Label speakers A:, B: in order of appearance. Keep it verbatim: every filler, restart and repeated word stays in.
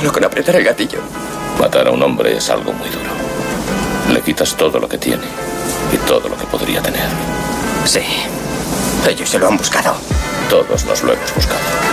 A: Solo con apretar el gatillo.
B: Matar a un hombre es algo muy duro. Le quitas todo lo que tiene y todo lo que podría tener.
A: Sí. Ellos se lo han buscado.
B: Todos nos lo hemos buscado.